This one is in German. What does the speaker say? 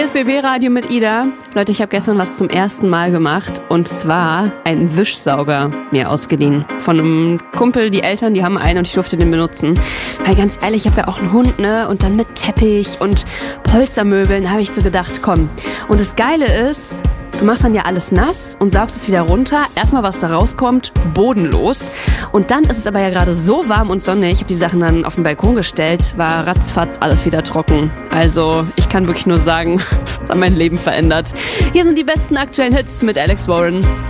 ist BB Radio mit Ida. Leute, ich habe gestern was zum ersten Mal gemacht. Und zwar einen Wischsauger mir ausgeliehen. Von einem Kumpel, die Eltern, die haben einen und ich durfte den benutzen. Weil ganz ehrlich, ich habe ja auch einen Hund, ne? Und dann mit Teppich und Polstermöbeln habe ich so gedacht, komm. Und das Geile ist, du machst dann ja alles nass und saugst es wieder runter. Erstmal, was da rauskommt, bodenlos. Und dann ist es aber ja gerade so warm und sonnig. Ich habe die Sachen dann auf den Balkon gestellt, war ratzfatz alles wieder trocken. Also ich kann wirklich nur sagen, das hat mein Leben verändert. Hier sind die besten aktuellen Hits mit Alex Warren.